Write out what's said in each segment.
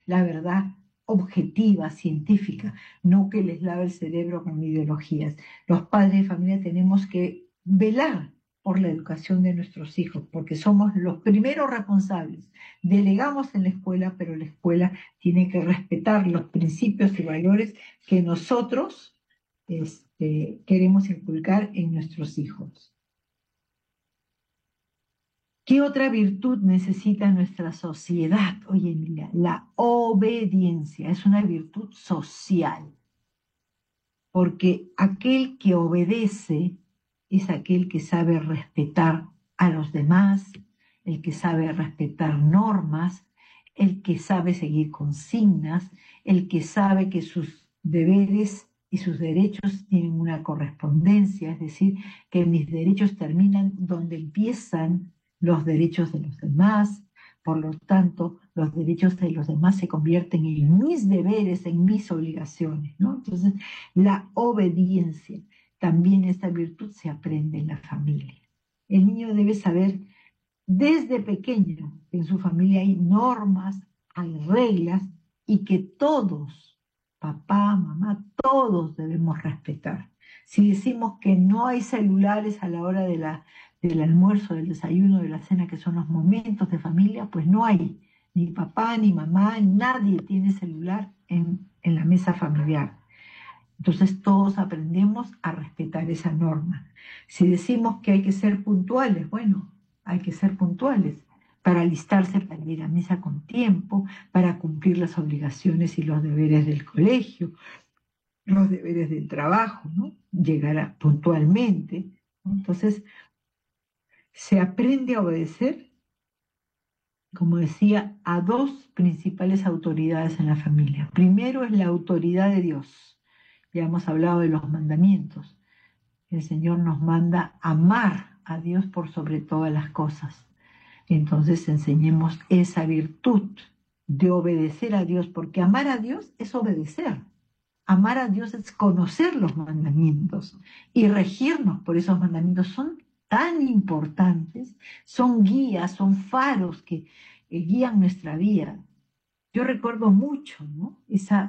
la verdad objetiva, científica, no que les lave el cerebro con ideologías. Los padres de familia tenemos que velar por la educación de nuestros hijos, porque somos los primeros responsables. Delegamos en la escuela, pero la escuela tiene que respetar los principios y valores que nosotros queremos inculcar en nuestros hijos. ¿Qué otra virtud necesita nuestra sociedad hoy en día? La obediencia es una virtud social, porque aquel que obedece es aquel que sabe respetar a los demás, el que sabe respetar normas, el que sabe seguir consignas, el que sabe que sus deberes y sus derechos tienen una correspondencia, es decir, que mis derechos terminan donde empiezan los derechos de los demás. Por lo tanto, los derechos de los demás se convierten en mis deberes, en mis obligaciones, ¿no? Entonces, la obediencia, también esta virtud se aprende en la familia. El niño debe saber desde pequeño que en su familia hay normas, hay reglas y que todos, papá, mamá, todos debemos respetar. Si decimos que no hay celulares a la hora del almuerzo, del desayuno, de la cena, que son los momentos de familia, pues no hay. Ni papá, ni mamá, nadie tiene celular en la mesa familiar. Entonces todos aprendemos a respetar esa norma. Si decimos que hay que ser puntuales, bueno, hay que ser puntuales para alistarse para ir a misa con tiempo, para cumplir las obligaciones y los deberes del colegio, los deberes del trabajo, ¿no? Llegar puntualmente, ¿no? Entonces, se aprende a obedecer, como decía, a dos principales autoridades en la familia. Primero es la autoridad de Dios. Ya hemos hablado de los mandamientos. El Señor nos manda amar a Dios por sobre todas las cosas. Entonces enseñemos esa virtud de obedecer a Dios, porque amar a Dios es obedecer. Amar a Dios es conocer los mandamientos y regirnos por esos mandamientos. Son tan importantes, son guías, son faros que guían nuestra vida. Yo recuerdo mucho, ¿no?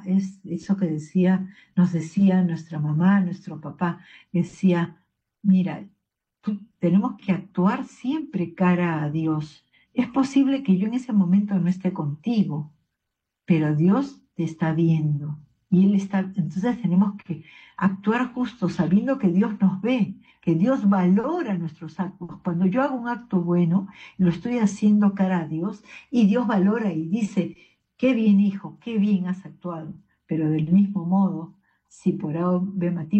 Eso que nos decía nuestra mamá, nuestro papá, decía, mira, tenemos que actuar siempre cara a Dios. Es posible que yo en ese momento no esté contigo, pero Dios te está viendo. Y Él está, entonces tenemos que actuar justo, sabiendo que Dios nos ve, que Dios valora nuestros actos. Cuando yo hago un acto bueno, lo estoy haciendo cara a Dios y Dios valora y dice, qué bien hijo, qué bien has actuado. Pero del mismo modo, si por algún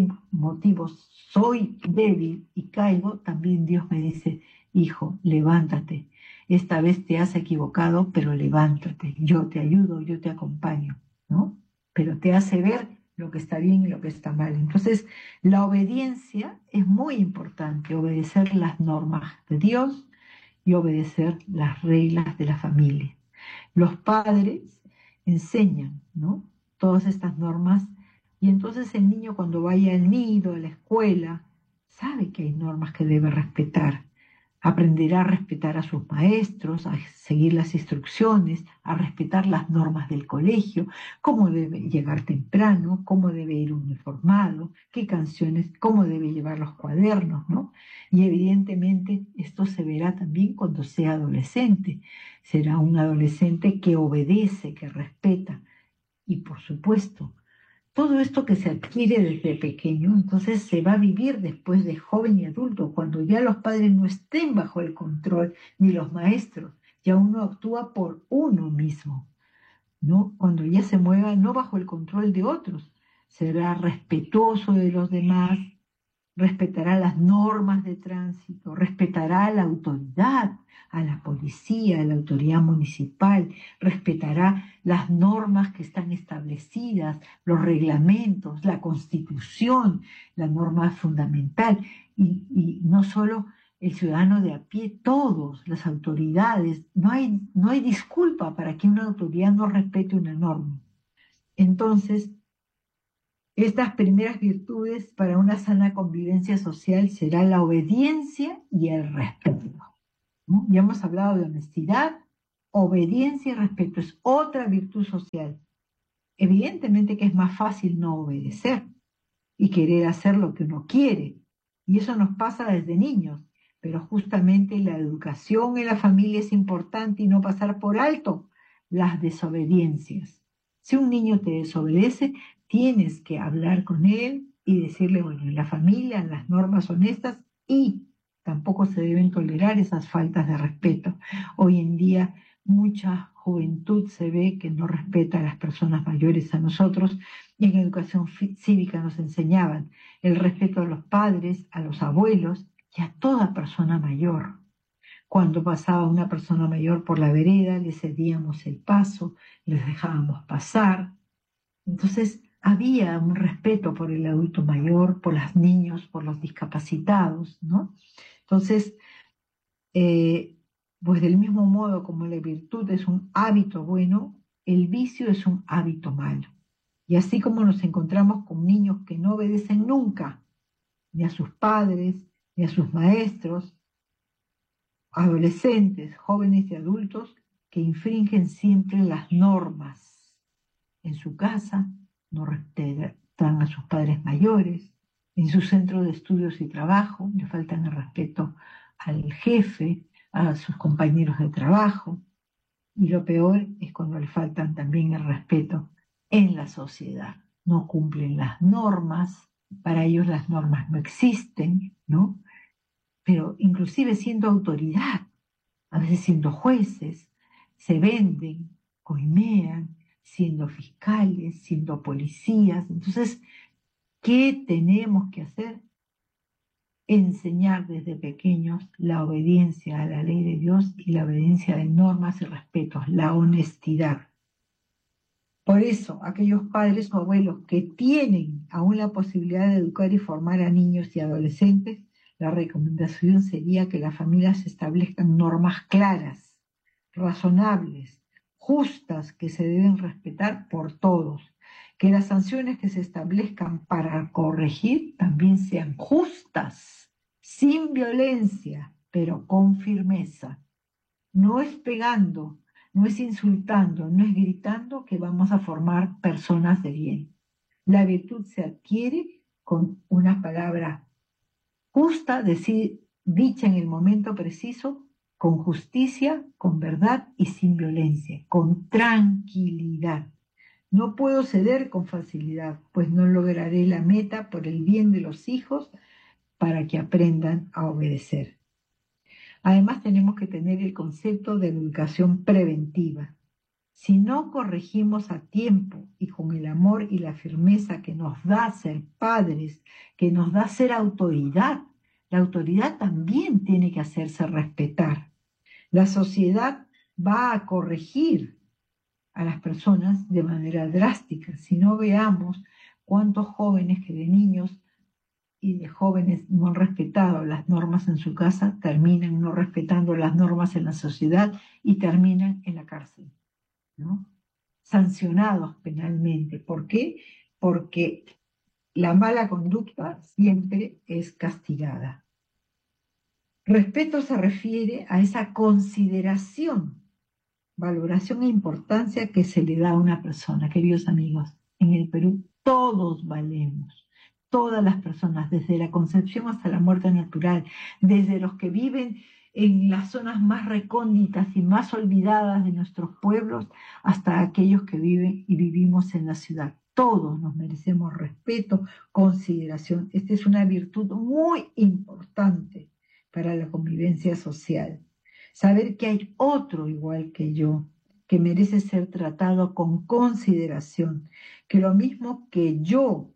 motivos soy débil y caigo, también Dios me dice, hijo, levántate. Esta vez te has equivocado, pero levántate. Yo te ayudo, yo te acompaño, ¿no? Pero te hace ver lo que está bien y lo que está mal. Entonces, la obediencia es muy importante, obedecer las normas de Dios y obedecer las reglas de la familia. Los padres enseñan, ¿no? Todas estas normas y entonces el niño cuando vaya al nido, a la escuela, sabe que hay normas que debe respetar. Aprenderá a respetar a sus maestros, a seguir las instrucciones, a respetar las normas del colegio, cómo debe llegar temprano, cómo debe ir uniformado, qué canciones, cómo debe llevar los cuadernos, ¿no? Y evidentemente esto se verá también cuando sea adolescente. Será un adolescente que obedece, que respeta. Y por supuesto, todo esto que se adquiere desde pequeño, entonces se va a vivir después de joven y adulto, cuando ya los padres no estén bajo el control, ni los maestros, ya uno actúa por uno mismo, ¿no? Cuando ya se mueva no bajo el control de otros, será respetuoso de los demás, respetará las normas de tránsito, respetará a la autoridad, a la policía, a la autoridad municipal, respetará las normas que están establecidas, los reglamentos, la constitución, la norma fundamental, y no solo el ciudadano de a pie, todos, las autoridades, no hay disculpa para que una autoridad no respete una norma. Entonces, estas primeras virtudes para una sana convivencia social será la obediencia y el respeto, ¿no? Ya hemos hablado de honestidad, obediencia y respeto es otra virtud social. Evidentemente que es más fácil no obedecer y querer hacer lo que uno quiere. Y eso nos pasa desde niños. Pero justamente la educación en la familia es importante y no pasar por alto las desobediencias. Si un niño te desobedece, tienes que hablar con él y decirle, bueno, en la familia las normas son estas y tampoco se deben tolerar esas faltas de respeto. Hoy en día mucha juventud se ve que no respeta a las personas mayores a nosotros y en educación cívica nos enseñaban el respeto a los padres, a los abuelos y a toda persona mayor. Cuando pasaba una persona mayor por la vereda, le cedíamos el paso, les dejábamos pasar. Entonces había un respeto por el adulto mayor, por los niños, por los discapacitados, ¿no? Entonces, eh, pues del mismo modo como la virtud es un hábito bueno, el vicio es un hábito malo. Y así como nos encontramos con niños que no obedecen nunca, ni a sus padres, ni a sus maestros, adolescentes, jóvenes y adultos que infringen siempre las normas. En su casa no respetan a sus padres mayores, en su centro de estudios y trabajo le faltan el respeto al jefe, a sus compañeros de trabajo, y lo peor es cuando le faltan también el respeto en la sociedad. No cumplen las normas, para ellos las normas no existen, ¿no? Pero inclusive siendo autoridad, a veces siendo jueces, se venden, coimean, siendo fiscales, siendo policías. Entonces, ¿qué tenemos que hacer? Enseñar desde pequeños la obediencia a la ley de Dios y la obediencia de normas y respetos, la honestidad. Por eso, aquellos padres o abuelos que tienen aún la posibilidad de educar y formar a niños y adolescentes, la recomendación sería que las familias establezcan normas claras, razonables, justas, que se deben respetar por todos, que las sanciones que se establezcan para corregir también sean justas, sin violencia, pero con firmeza. No es pegando, no es insultando, no es gritando que vamos a formar personas de bien. La virtud se adquiere con una palabra justa, decir, dicha en el momento preciso, con justicia, con verdad y sin violencia, con tranquilidad. No puedo ceder con facilidad, pues no lograré la meta por el bien de los hijos para que aprendan a obedecer. Además, tenemos que tener el concepto de educación preventiva. Si no corregimos a tiempo y con el amor y la firmeza que nos da ser padres, que nos da ser autoridad, la autoridad también tiene que hacerse respetar. La sociedad va a corregir a las personas de manera drástica. Si no veamos cuántos jóvenes que de niños y de jóvenes no han respetado las normas en su casa, terminan no respetando las normas en la sociedad y terminan en la cárcel, ¿no? Sancionados penalmente. ¿Por qué? Porque la mala conducta siempre es castigada. Respeto se refiere a esa consideración, valoración e importancia que se le da a una persona. Queridos amigos, en el Perú todos valemos. Todas las personas, desde la concepción hasta la muerte natural, desde los que viven en las zonas más recónditas y más olvidadas de nuestros pueblos, hasta aquellos que viven y vivimos en la ciudad. Todos nos merecemos respeto, consideración. Esta es una virtud muy importante para la convivencia social. Saber que hay otro igual que yo, que merece ser tratado con consideración, que lo mismo que yo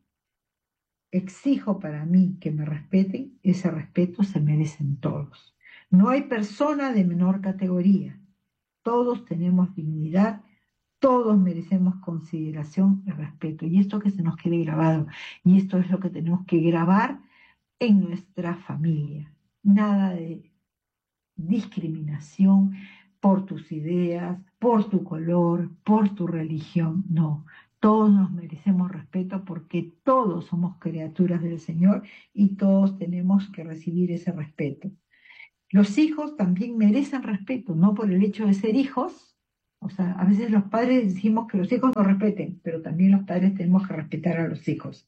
exijo para mí que me respeten, ese respeto se merecen todos. No hay persona de menor categoría. Todos tenemos dignidad, todos merecemos consideración y respeto. Y esto que se nos quede grabado, y esto es lo que tenemos que grabar en nuestra familia. Nada de discriminación por tus ideas, por tu color, por tu religión. No, todos nos merecemos respeto porque todos somos criaturas del Señor y todos tenemos que recibir ese respeto. Los hijos también merecen respeto, no por el hecho de ser hijos. O sea, a veces los padres decimos que los hijos nos respeten, pero también los padres tenemos que respetar a los hijos.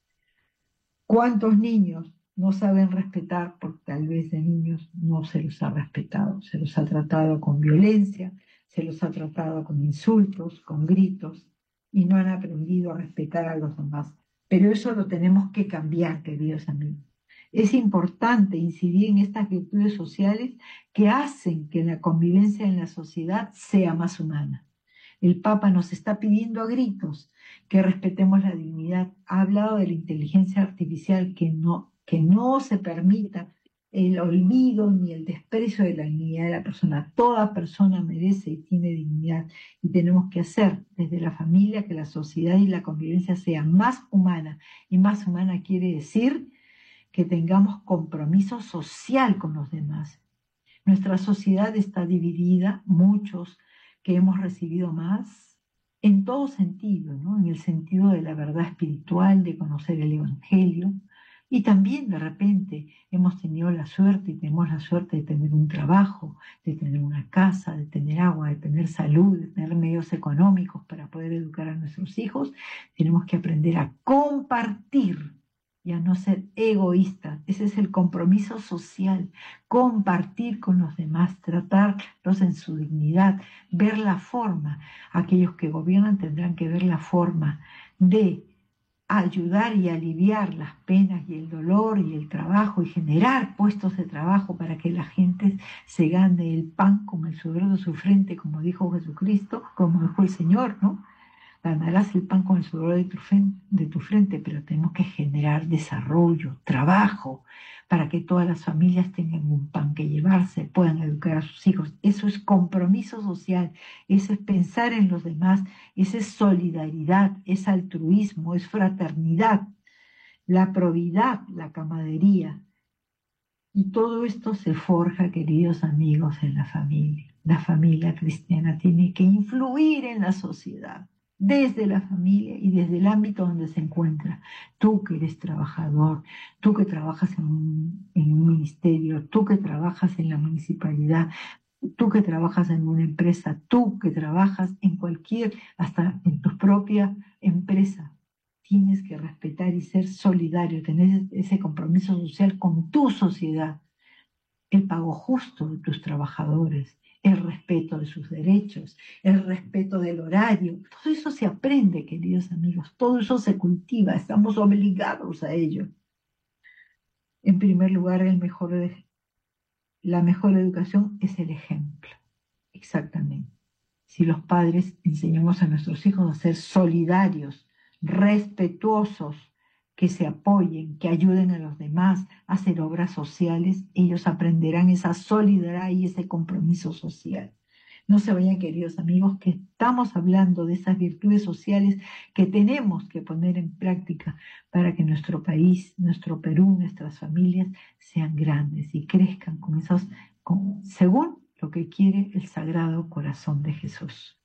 ¿Cuántos niños no saben respetar porque tal vez de niños no se los ha respetado? Se los ha tratado con violencia, se los ha tratado con insultos, con gritos, y no han aprendido a respetar a los demás. Pero eso lo tenemos que cambiar, queridos amigos. Es importante incidir en estas virtudes sociales que hacen que la convivencia en la sociedad sea más humana. El Papa nos está pidiendo a gritos que respetemos la dignidad. Ha hablado de la inteligencia artificial, que no se permita el olvido ni el desprecio de la dignidad de la persona. Toda persona merece y tiene dignidad, y tenemos que hacer desde la familia que la sociedad y la convivencia sea más humana. Y más humana quiere decir que tengamos compromiso social con los demás. Nuestra sociedad está dividida, muchos que hemos recibido más, en todo sentido, ¿no? En el sentido de la verdad espiritual, de conocer el Evangelio, y también de repente hemos tenido la suerte y tenemos la suerte de tener un trabajo, de tener una casa, de tener agua, de tener salud, de tener medios económicos para poder educar a nuestros hijos. Tenemos que aprender a compartir y a no ser egoístas. Ese es el compromiso social, compartir con los demás, tratarlos en su dignidad, ver la forma. Aquellos que gobiernan tendrán que ver la forma de ayudar y aliviar las penas y el dolor y el trabajo y generar puestos de trabajo para que la gente se gane el pan con el sudor de su frente, como dijo Jesucristo, como dijo el Señor, ¿no? Ganarás el pan con el sudor de tu frente, pero tenemos que generar desarrollo, trabajo, para que todas las familias tengan un pan que llevarse, puedan educar a sus hijos. Eso es compromiso social, eso es pensar en los demás, eso es solidaridad, es altruismo, es fraternidad, la probidad, la camaradería. Y todo esto se forja, queridos amigos, en la familia. La familia cristiana tiene que influir en la sociedad, desde la familia y desde el ámbito donde se encuentra. Tú que eres trabajador, tú que trabajas en un ministerio, tú que trabajas en la municipalidad, tú que trabajas en una empresa, tú que trabajas en cualquier, hasta en tu propia empresa. Tienes que respetar y ser solidario, tener ese compromiso social con tu sociedad, el pago justo de tus trabajadores, el respeto de sus derechos, el respeto del horario. Todo eso se aprende, queridos amigos, todo eso se cultiva, estamos obligados a ello. En primer lugar, la mejor educación es el ejemplo, exactamente. Si los padres enseñamos a nuestros hijos a ser solidarios, respetuosos, que se apoyen, que ayuden a los demás a hacer obras sociales, ellos aprenderán esa solidaridad y ese compromiso social. No se vayan, queridos amigos, que estamos hablando de esas virtudes sociales que tenemos que poner en práctica para que nuestro país, nuestro Perú, nuestras familias sean grandes y crezcan según lo que quiere el Sagrado Corazón de Jesús.